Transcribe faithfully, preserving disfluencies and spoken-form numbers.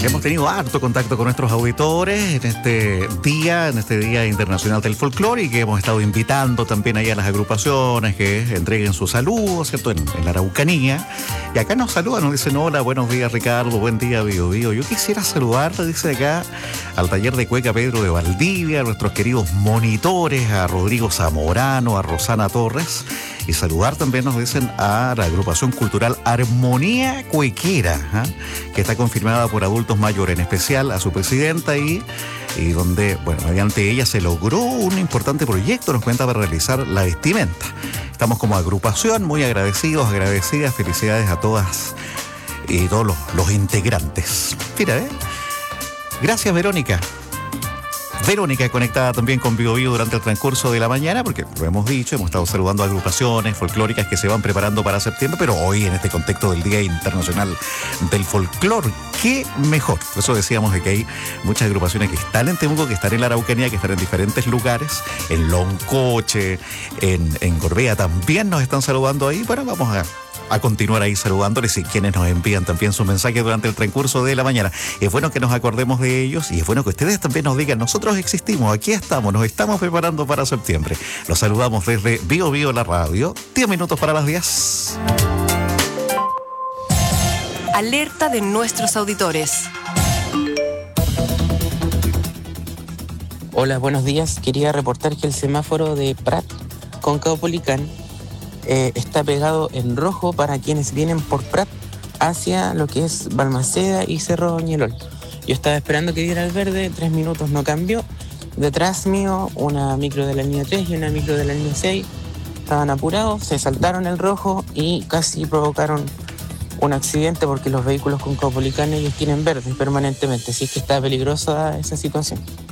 Hemos tenido harto contacto con nuestros auditores en este día, en este Día Internacional del Folclore, y que hemos estado invitando también ahí a las agrupaciones que entreguen sus saludos, ¿cierto?, en, en la Araucanía. Y acá nos saludan, nos dicen: hola, buenos días Ricardo, buen día Bio Bio. Yo quisiera saludar, dice acá, al taller de cueca Pedro de Valdivia, a nuestros queridos monitores, a Rodrigo Zamorano, a Rosana Torres. Y saludar también, nos dicen, a la agrupación cultural Armonía Cuequera, ¿eh? que está confirmada por adultos mayores, en especial a su presidenta, y, y donde, bueno, mediante ella se logró un importante proyecto, nos cuenta, para realizar la vestimenta. Estamos como agrupación muy agradecidos, agradecidas, felicidades a todas y todos los, los integrantes. Mira, ¿eh? Gracias, Verónica. Verónica conectada también con Bio Bio durante el transcurso de la mañana, porque lo hemos dicho, hemos estado saludando a agrupaciones folclóricas que se van preparando para septiembre, pero hoy en este contexto del Día Internacional del Folclor, qué mejor. Por eso decíamos de que hay muchas agrupaciones que están en Temuco, que están en la Araucanía, que están en diferentes lugares, en Loncoche, en, en Gorbea también nos están saludando ahí. Bueno, vamos a... a continuar ahí saludándoles, y quienes nos envían también sus mensajes durante el transcurso de la mañana. Es bueno que nos acordemos de ellos, y es bueno que ustedes también nos digan: nosotros existimos, aquí estamos, nos estamos preparando para septiembre. Los saludamos desde Bio Bio, la radio. diez minutos para las diez. Alerta de nuestros auditores. Hola, buenos días. Quería reportar que el semáforo de Prat con Caupolicán Eh, está pegado en rojo para quienes vienen por Prat hacia lo que es Balmaceda y Cerro Ñelol. Yo estaba esperando que diera el verde, tres minutos no cambió. Detrás mío, una micro de la línea tres y una micro de la línea seis estaban apurados, se saltaron el rojo y casi provocaron un accidente, porque los vehículos con Caupolicán ellos tienen verde permanentemente, así que está peligrosa esa situación.